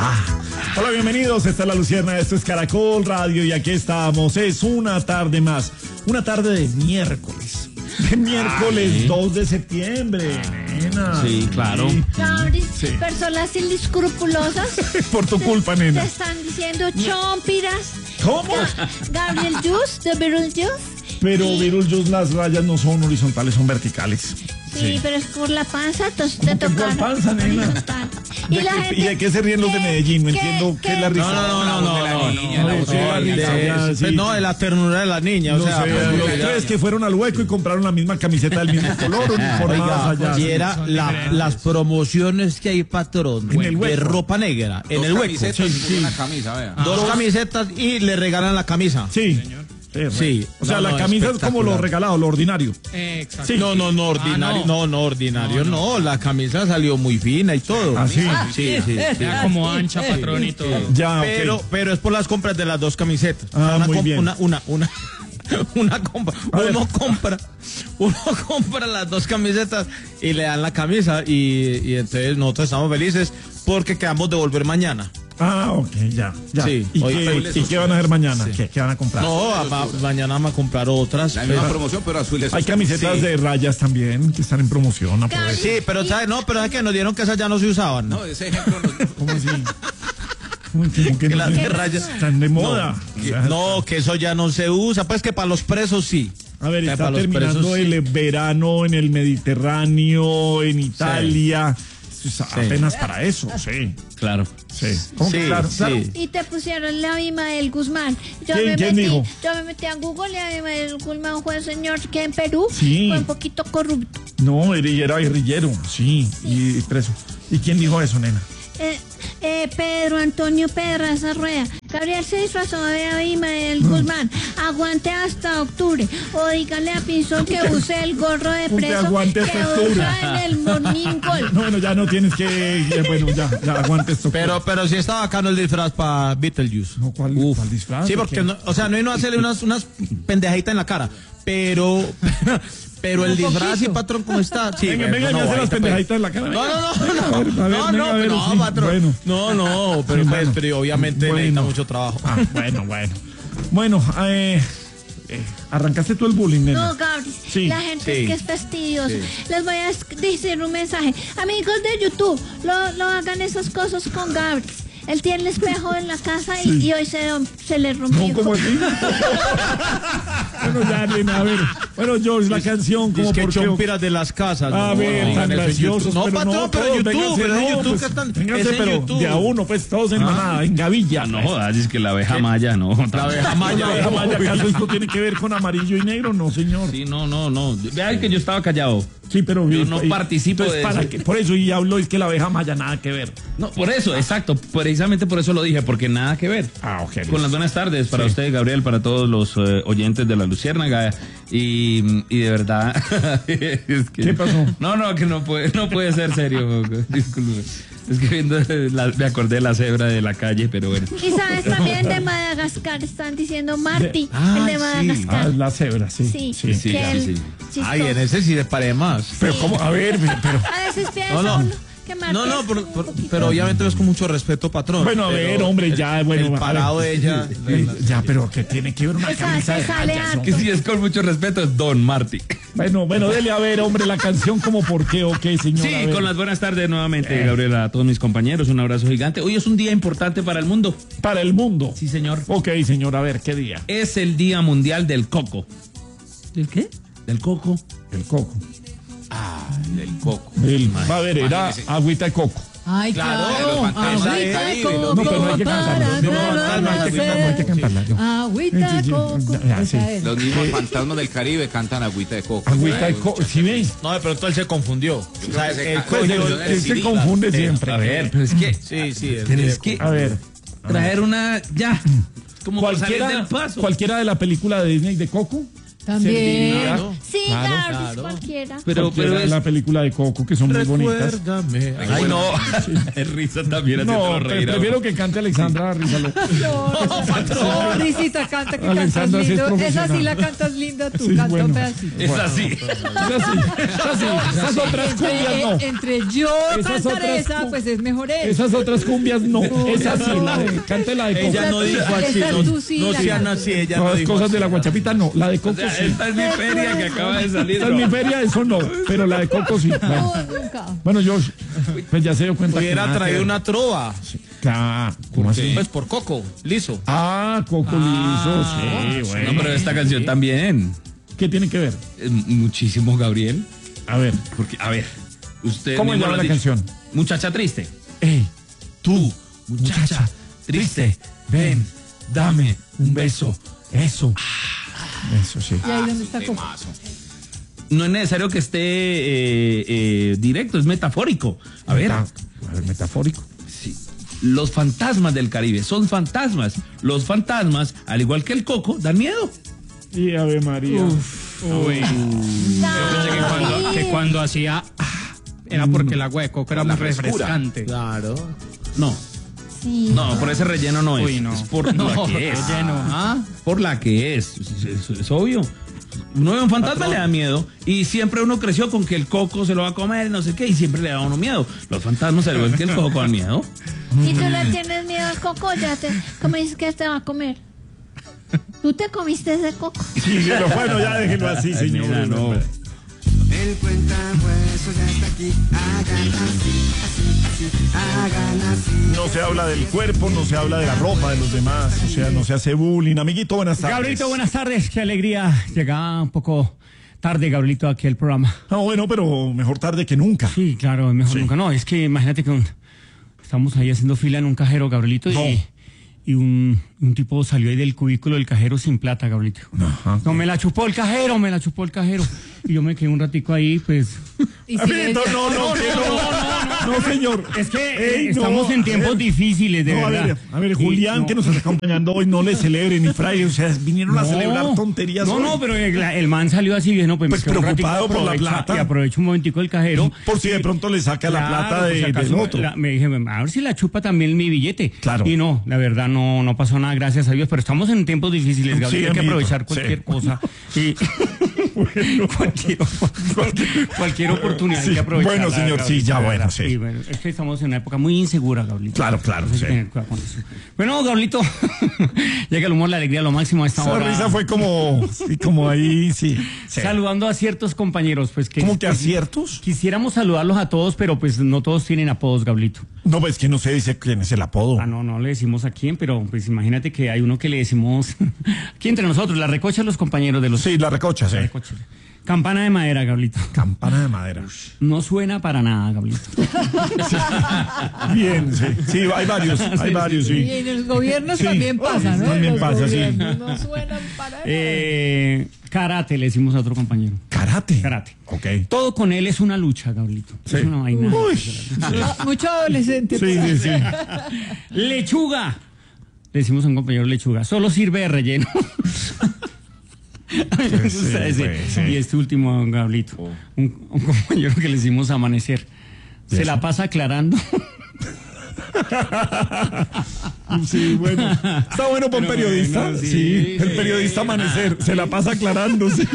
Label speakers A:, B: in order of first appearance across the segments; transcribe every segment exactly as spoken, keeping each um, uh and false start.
A: Ah. Hola, bienvenidos, esta es La Lucierna, esto es Caracol Radio y aquí estamos, es una tarde más, una tarde de miércoles, de miércoles ah, ¿sí? dos de septiembre, nena.
B: Sí, claro. Sí.
C: Gabriel, sí. Personas inescrupulosas.
A: Por tu culpa, nena.
C: Te están diciendo chompiras.
A: ¿Cómo?
C: Ga Gabriel Juice, de Beetlejuice.
A: Pero y... Beetlejuice, las rayas no son horizontales, son verticales.
C: Sí, sí, pero es por la panza, entonces te
A: toca. ¿Por panza, nena? ¿Y, de, gente, ¿Y de qué se ríen los de Medellín? No ¿qué, entiendo qué, qué es la risa.
B: No, no, no, no, no, no, de la ternura de la niña, o
A: no
B: sea,
A: sé, los tres que fueron al hueco y compraron la misma camiseta del mismo color, uniformadas allá.
B: Y era la, las promociones que hay, patrón, de ropa negra, en
D: Dos
B: el hueco.
D: Camisetas,
B: Sí,
D: una camisa, vea.
B: Dos ah. camisetas y le regalan la camisa.
A: Sí. Sí, o sea, no, la no, camisa es como lo regalado, lo ordinario.
B: Eh, exacto. Sí. No, no, no, ordinario, ah, no. no, no, ordinario, no, no. no, la camisa salió muy fina y todo.
A: ¿Ah, sí?
B: Ah, sí, sí.
E: Ya como ancha, patrón y todo.
A: Ya,
B: pero,
A: okay.
B: pero es por las compras de las dos camisetas.
A: Ah,
B: una
A: muy bien.
B: Una, una, una, una compra. Uno compra, uno compra las dos camisetas y le dan la camisa y, y entonces nosotros estamos felices porque quedamos de volver mañana.
A: Ah, ok, ya, ya.
B: Sí.
A: ¿Y, qué, ¿y qué van a hacer mañana? Sí. ¿Qué, ¿Qué van a comprar?
B: No, a, a, mañana vamos a comprar otras.
D: La misma pero, promoción, pero azules.
A: Hay camisetas sí. de rayas también que están en promoción.
B: Sí, pero ¿sabes? No, pero es que nos dieron que esas ya no se usaban.
D: No, ese ejemplo no.
A: ¿Cómo así? ¿Cómo que, que
B: no
A: las
B: de rayas
A: están de moda?
B: No que, no, que eso ya no se usa. Pues que para los presos sí.
A: A ver, está terminando presos, el sí. verano en el Mediterráneo, en Italia. Sí. Apenas sí. para eso, sí.
B: Claro.
A: Sí. ¿Cómo
B: sí,
A: que claro?
B: Sí.
A: claro?
C: Y te pusieron la Abimael Guzmán. Yo
A: ¿Quién,
C: me
A: ¿quién
C: metí,
A: dijo?
C: Yo me metí a Google y Abimael Guzmán fue un señor que en Perú
A: sí.
C: fue un poquito corrupto.
A: No, era guerrillero, sí, sí, y preso. ¿Y quién dijo eso, nena?
C: Eh, eh, Pedro Antonio Pedraza Rueda. Gabriel se disfrazó de Abimael mm. Guzmán. Aguante hasta octubre. O dígale a Pinzón que use el gorro de preso
A: aguante
C: que
A: hasta octubre.
C: usa en el Morning Call.
A: No, bueno, ya no tienes que... Ya, bueno, ya, ya aguante esto.
B: Pero, pero sí está bacano el disfraz para Beetlejuice.
A: No, ¿cuál, Uf. ¿cuál disfraz?
B: Sí, porque, no, o sea, no vino a hacerle unas, unas pendejaditas en la cara, pero... Pero el disfraz y patrón, ¿cómo está?
A: Sí, venga, venga, no, me hace las pendejaditas en la cara.
B: No, no, no, no, no, no, no, no, patrón. Bueno. No, no, pero, sí, pues, pero obviamente bueno. necesita mucho trabajo.
A: Ah, bueno, bueno. Bueno, eh, eh, ¿arrancaste tú el bullying, nena?
C: No, Gabriel,
A: sí.
C: la gente
A: sí.
C: es que es fastidiosa. Sí. Les voy a decir un mensaje. Amigos de YouTube, no, no hagan esas cosas con Gabriel. Él tiene el espejo en la casa y, sí. y hoy se, se le rompió.
A: No, ¿cómo así? Bueno, ya, nena, a ver. Bueno, George, la canción, como
B: es que
A: porque...
B: chompiras de las casas.
A: A
B: no,
A: ver,
B: no,
A: tan graciosos,
B: no,
A: pero
B: patrón,
A: no,
B: pero
A: todos,
B: YouTube,
A: vénganse,
B: pero en
A: no,
B: YouTube
A: pues,
B: que están...
A: Vénganse, pero
B: YouTube.
A: de a uno, pues, todos en manada, ah. en gavilla.
F: No,
A: pues.
F: es que la abeja maya, no.
B: La abeja maya.
A: La abeja maya, ¿acaso esto tiene que ver con amarillo y negro? No, señor.
F: Sí, no, no, no. Vean que yo estaba callado.
A: Sí, pero
F: yo no
A: y,
F: participo
A: entonces,
F: de
A: para
F: eso.
A: Que, por eso y hablo es que la abeja maya nada que ver.
F: No, por eso, exacto, precisamente por eso lo dije, porque nada que ver.
A: Ah, ok.
F: Con las buenas tardes para sí. usted, Gabriel, para todos los uh, oyentes de La Luciérnaga y, y de verdad. Es que,
A: ¿qué pasó?
F: No, no, que no puede, no puede ser serio. Disculpe. Es que viendo la, me acordé de la cebra de la calle, pero bueno.
C: Y sabes también de Madagascar, están diciendo Marty, de,
A: ah,
C: el de Madagascar.
A: Sí. Ah, la cebra, sí.
C: Sí,
A: sí,
F: sí,
C: sí,
F: sí,
C: sí.
B: Ay, en ese sí le paré más.
A: Sí. Pero cómo, a ver, pero...
C: A veces piensa
B: no, no.
C: uno que Marty
B: No, no, por, por, pero obviamente es con mucho respeto, patrón.
A: Bueno, a ver, hombre, ya, bueno.
B: El parado de ella.
A: Ya, pero que tiene que ver una
C: esa,
A: camisa de rayas,
F: que si es con mucho respeto es Don Marty.
A: Bueno, bueno, dele a ver, hombre, la canción como por qué o qué, señor.
F: Sí, con las buenas tardes nuevamente, eh. Gabriela, a todos mis compañeros, un abrazo gigante. Hoy es un día importante para el mundo.
A: ¿Para el mundo?
F: Sí, señor.
A: Ok, señor, a ver, ¿qué día?
F: Es el Día Mundial del Coco.
E: ¿Del qué?
F: Del coco.
A: Del coco.
D: Ah, del coco.
A: El, va a ver, era agüita de coco.
C: Ay,
D: claro,
C: claro.
D: Agüita de coco.
A: No, pero no hay que cantarla. No, no, hay que cantarla. Hay que cantarla.
C: Agüita de coco.
D: Los mismos fantasmas del Caribe cantan agüita de coco.
A: Agüita de coco, ¿sí ves?
B: No, de pronto él se confundió.
D: O sea,
A: él, él se confunde siempre.
F: A ver, pero es que...
B: Sí, sí.
F: Es que...
A: A ver.
F: Traer una... Ya. Como
A: cualquiera,
F: por salir del paso.
A: Cualquiera de la película de Disney de Coco.
C: También.
A: Claro.
C: Sí,
A: Claro.
C: claro,
B: Claro.
C: cualquiera.
F: Pero, pero es...
A: la película de Coco, que son muy bonitas.
B: Recuérdame.
F: Ay, no. Es risa también haciéndolo
A: No, pre-
F: reír.
A: prefiero que cante Alexandra Rizalo.
G: No, Risita, canta que cantas
A: Alexandra sí es
G: lindo. Esa
A: profesional.
G: sí la cantas lindo tú,
A: Sí,
G: canta
A: bueno.
G: un pedacito.
F: Es así.
A: Es así, es así. Esas otras
G: Entre,
A: cumbias no.
G: eh, entre yo
A: Esas
G: cantar
A: otras
G: esa,
A: cu-
G: pues es mejor esa.
A: Esas otras cumbias no. Es así, la de, cante la de Coco.
B: Ella no dijo así,
G: Esa
B: no,
G: tú sí
B: no
G: la
B: sean
G: cantas.
B: así, ella
A: Todas
B: no
A: las
B: dijo
A: cosas
B: así.
A: de la guachapita no. La de
F: O
A: Coco
F: sea,
A: sí.
F: esta es mi feria que acaba de salir.
A: Esta es mi feria, eso no. Pero la de Coco sí. Bueno,
G: No, nunca.
A: bueno Josh, pues ya se dio cuenta que
B: Hubiera
A: nada que
B: traído
A: ver.
B: una trova.
A: Claro, ¿cómo así?
B: Pues por Coco, liso.
A: Ah, Coco liso, sí, bueno.
F: No, pero esta canción también.
A: ¿Qué tiene que ver?
F: Eh, Muchísimo, Gabriel.
A: A ver,
F: Porque, a ver, usted.
A: ¿cómo
F: mismo
A: llama
F: lo
A: la
F: ha dicho.
A: canción?
F: Muchacha triste.
A: Ey, tú, muchacha, triste, ven, dame un beso. Eso. Eso sí.
G: ¿Y ahí dónde está Coco?
F: No es necesario que esté eh, eh, directo, es metafórico. A ver,
A: Meta- a ver, metafórico.
F: sí. Los fantasmas del Caribe son fantasmas. Los fantasmas, al igual que el coco, dan miedo.
A: Y Ave María.
E: Uy. Yo pensé que cuando, que cuando hacía ah, era porque el agua de coco era muy refrescante.
B: Claro.
F: No,
C: Sí.
F: no, por ese relleno no es.
E: Uy, no.
F: Es por
E: No,
F: la que es.
E: relleno.
F: ¿Ah? Por la que es. Es, es- es obvio. Uno ve un fantasma, le da miedo. Y siempre uno creció con que el coco se lo va a comer y no sé qué. Y siempre le da a uno miedo. Los fantasmas, al igual que el coco, dan miedo.
C: ¿Y tú le tienes miedo al coco? Ya te, ¿cómo dices que te va a comer? ¿Tú te comiste ese coco?
A: Sí, pero bueno, ya déjenlo así,
F: Ay,
A: señor.
F: mira, no.
H: El cuentahueso ya está aquí, hagan así, así, así, hagan así.
A: No se habla del cuerpo, no se habla de la ropa de los demás, o sea, no se hace bullying. Amiguito, buenas tardes.
E: Gabrielito, buenas tardes. Qué alegría. Llegaba un poco tarde, Gabrielito, aquí al programa.
A: Ah, bueno, pero mejor tarde que nunca.
E: Sí, claro, mejor
A: Sí.
E: nunca. No, es que imagínate que un- estamos ahí haciendo fila en un cajero, Gabrielito,
A: No.
E: y, y un, un tipo salió ahí del cubículo del cajero sin plata, Gabrielito.
A: Ajá.
E: No, me la chupó el cajero, me la chupó el cajero. Y yo me quedé un ratico ahí, pues...
G: Y si
A: Amiguito,
G: le-
A: no, no, que no, no, señor.
E: Es que eh,
A: Ey, no,
E: estamos en
A: a
E: tiempos
A: ver.
E: difíciles, de
A: No, a
E: verdad.
A: ver, a ver,
E: Y
A: Julián,
E: no-
A: que nos está acompañando hoy, no le celebre ni fraile, o sea, vinieron a
E: No.
A: celebrar tonterías.
E: No,
A: hoy.
E: no, pero el, el man salió así, no, pues,
A: Pues
E: me quedé un ratico,
A: preocupado por la
E: aprovecha-
A: plata.
E: Y aprovecho un momentico el cajero.
A: Por si de pronto le saca la
E: Claro,
A: plata de,
E: pues, acaso
A: del otro.
E: la- me dije, a ver si la chupa también mi billete.
A: Claro.
E: Y no, la verdad no, no pasó nada, gracias a Dios, pero estamos en tiempos difíciles, Gabriel,
A: Sí,
E: hay que
A: amiguito,
E: aprovechar cualquier
A: sí.
E: cosa. Y cualquier, cualquier, cualquier oportunidad hay
A: Sí,
E: que aprovechar.
A: bueno, señor, sí, ya, bueno, sí.
E: bueno, es que estamos en una época muy insegura, Gabrielito.
A: Claro, claro,
E: Entonces hay
A: sí.
E: que tener cuidado con eso. Bueno, Gabrielito, llega el humor, la alegría, lo máximo a esta
A: Esa
E: hora.
A: risa fue como, sí, como ahí, sí. sí.
E: Saludando a ciertos compañeros, pues que...
A: ¿Cómo que
E: pues,
A: aciertos?
E: Quisiéramos saludarlos a todos, pero pues no todos tienen apodos, Gabrielito.
A: No, pues que no se dice quién es el apodo.
E: Ah, no, no le decimos a quién, pero pues imagínate que hay uno que le decimos aquí entre nosotros, la recocha de los compañeros de los
A: Sí, la recocha, sí.
E: recocha. Campana de madera, Gabrielito.
A: Campana de madera.
E: No suena para nada, Gabrielito.
A: Bien, sí. Sí, hay varios, hay varios,
G: Y
A: sí.
G: en los gobiernos
A: Sí.
G: también pasa, ¿no?
A: También
G: Los
A: pasa, sí.
G: gobiernos no suenan para nada.
E: Eh, karate le decimos a otro compañero.
A: Karate.
E: Karate.
A: Ok.
E: Todo con él es una lucha, Gabrielito.
A: Sí.
E: Es una vaina.
A: Uy.
G: Mucho adolescente.
A: Sí, sí, sí.
E: Lechuga. Le decimos a un compañero lechuga. Solo sirve de relleno. A mí me
A: Sí,
E: gusta ese.
A: güey, sí.
E: Y este último, Gabrielito. Un, un compañero que le decimos amanecer. Se
A: eso?
E: la pasa aclarando.
A: Sí, bueno. Está bueno para un
E: Pero
A: periodista.
E: bueno,
A: sí,
E: sí,
A: el
E: sí.
A: periodista amanecer. Se la pasa aclarándose.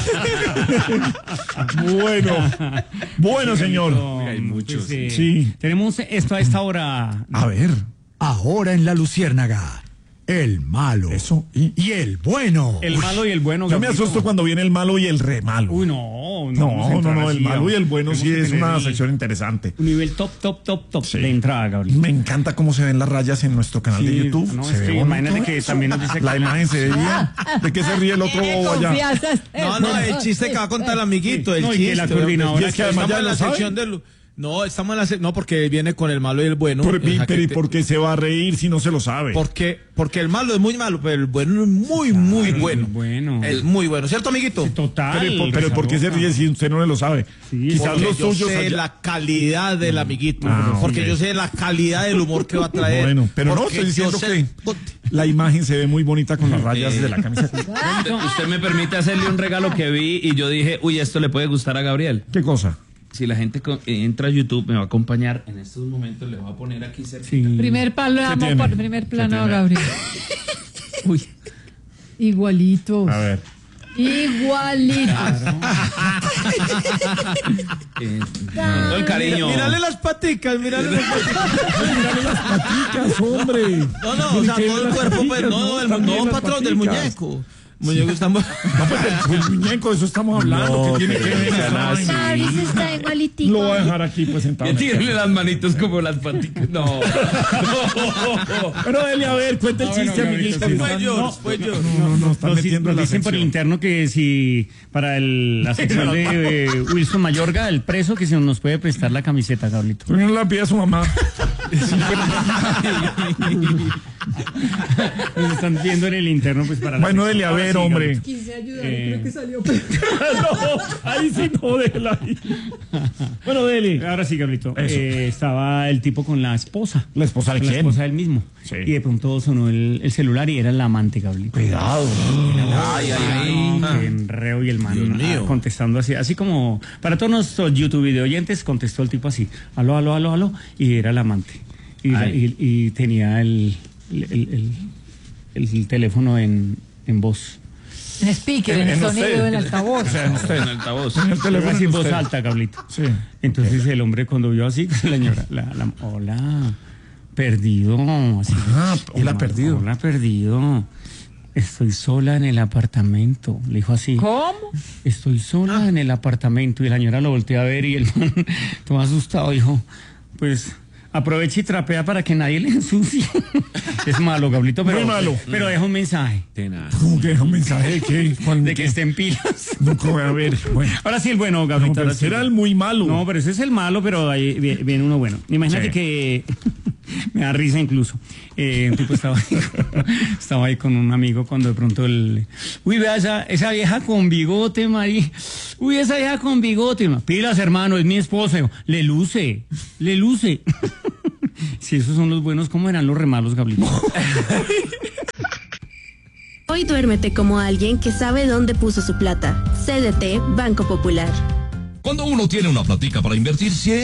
A: Bueno. Bueno, señor.
F: Hay muchos.
E: Pues, eh,
A: Sí.
E: Tenemos esto a esta hora.
A: A ver.
I: Ahora en La Luciérnaga, el malo
A: Eso. Y
I: y el bueno.
E: El malo y el bueno.
A: yo me
E: Gabrielito.
A: asusto cuando viene el malo y el re malo.
E: Uy, no.
A: No,
E: vamos a
A: no,
E: entrar
A: no, el
E: así,
A: malo y el bueno
E: tenemos
A: sí
E: que
A: es
E: tener
A: una
E: el-
A: sección interesante.
E: Un nivel top, top, top, top
A: Sí.
E: de entrada, Gabriel.
A: Me encanta cómo se ven las rayas en nuestro canal de
E: Sí,
A: YouTube.
E: no,
A: se
E: es
A: ve
E: que
A: bonito
E: imagínate que
A: eso.
E: también nos dice
A: La
E: que-
A: imagen se ve bien. ¿De qué se ríe el otro
G: Tiene
A: bobo allá?
G: confianza.
B: No, no, el chiste que va a contar el amiguito, el
E: No, y
B: chiste.
E: que la coordinadora
A: y es que además
B: Estamos
A: ya
B: en
A: lo
B: la
A: saben.
B: sección del... No, estamos en la... se- No, porque viene con el malo y el bueno.
A: Por,
B: el
A: pero ¿y
B: jaquete.
A: por qué se va a reír si no se lo sabe?
B: Porque, porque el malo es muy malo, pero el bueno es muy, muy bueno.
E: Bueno.
B: Es muy bueno, ¿cierto, amiguito?
E: Total.
A: Pero, pero ¿por qué se ríe si usted no le lo sabe?
E: Sí,
A: Quizás
B: Porque
A: los
B: yo
A: suyos
B: sé
A: allá-
B: la calidad del amiguito,
A: Ah,
B: porque
A: ok.
B: yo sé la calidad del humor que va a traer.
A: Bueno, pero no,
B: porque
A: estoy diciendo
B: yo sé-
A: que la imagen se ve muy bonita con las rayas de la camiseta.
F: Usted, usted me permite hacerle un regalo que vi y yo dije, uy, esto le puede gustar a Gabriel.
A: ¿Qué cosa?
F: Si la gente co- entra a YouTube, me va a acompañar en estos momentos, le voy a poner aquí cerca.
E: Sí.
G: Primer plano,
A: tiene?
G: por primer plano,
A: tiene?
G: Gabriel.
E: Uy.
G: Igualitos.
A: A ver.
G: Igualitos.
F: Eh, todo el cariño.
B: Mírale las paticas, mírale las paticas.
A: Mírale las paticas, hombre.
B: No, no, o sea,
A: ¿Qué
B: todo el
A: las
B: cuerpo,
A: paticas?
B: pues, no, el,
A: También
B: no,
A: las
B: patrón, del
A: paticas.
B: muñeco. Muñeco estamos...
A: No, pues del, del muñeco, de eso estamos hablando. ¿Qué tiene que ver esa vaina?
C: Mauricio está igualitico.
A: Lo voy a dejar aquí pues sentado.
F: Que tírele las manitos como las paticas. No.
A: Pero dele a ver, cuente el
E: Ah, bueno,
A: chiste,
E: Gabrielito,
A: amiguito.
E: sí.
B: Fue
A: No,
B: George, fue George.
A: No, no, no, están
E: Nos,
A: metiendo en
E: nos
A: la
E: dicen por
A: sección.
E: interno que si para el- la sección de eh, Wilson Mayorga, el preso, que si nos puede prestar la camiseta, Gabrielito.
A: ¿Por qué no la pide a su mamá?
E: Nos están viendo en el interno, pues para la
A: Bueno,
E: sección.
A: dele a
E: Ahora
A: ver,
E: sí,
A: hombre.
E: Gabrielito.
G: Quise ayudar,
E: Eh.
G: creo que salió.
A: No, ahí sí no, déjela ahí. Bueno, dele.
E: Ahora sí, Gabrielito.
A: Eso.
E: Eh, estaba el tipo con la esposa.
A: ¿La esposa de
E: Con la
A: quién?
E: esposa del mismo.
A: Sí.
E: Y de pronto sonó el, el celular y era la amante, Gabrielito.
A: Cuidado.
B: Ay, ay, ay.
E: No, que enreo y el man
B: Dios mío.
E: ah, contestando así, así como para todos nuestros YouTube video oyentes, contestó el tipo así, aló, aló, aló, aló, y era el amante. Y, la- y- y tenía el, el, el- el- el teléfono en, en voz.
G: En speaker, en el
A: En
G: sonido
A: usted.
G: del altavoz.
A: O sea, en usted.
F: En el altavoz.
A: En el teléfono
E: Así en voz
A: usted.
E: alta, Gablito.
A: Sí.
E: Entonces el hombre cuando vio así, la señora, la, la- hola, perdido. Así,
A: Ah,
E: Y el
A: hola,
E: man,
A: perdido.
E: Hola, perdido. Estoy sola en el apartamento. Le dijo así.
G: ¿Cómo?
E: Estoy sola en el apartamento. Y la señora lo volteó a ver y el man, todo asustado, dijo, pues aprovecha y trapea para que nadie le ensucie. Es malo, Gablito, pero,
A: Muy malo.
E: pero deja un mensaje
A: ¿Cómo que deja un mensaje de qué? ¿Cuál-
E: de que
A: qué?
E: esté en pilas.
A: Nunca voy a ver. Bueno.
E: Ahora sí el bueno, Gablito.
A: No, pero
E: ahora sí.
A: ese era el muy malo.
E: No, pero ese es el malo, pero ahí vi- viene uno bueno. Imagínate
A: Sí.
E: que me da risa incluso. Eh, un tipo estaba ahí, estaba ahí con un amigo cuando de pronto el... Uy, vea esa, esa vieja con bigote, Mari. Uy, esa vieja con bigote. Pilas, hermano, es mi esposa. Yo, le luce, le luce. Si esos son los buenos, ¿cómo eran los remalos, Gablito?
J: Hoy duérmete como alguien que sabe dónde puso su plata. C D T Banco Popular.
K: Cuando uno tiene una platica para invertir, siempre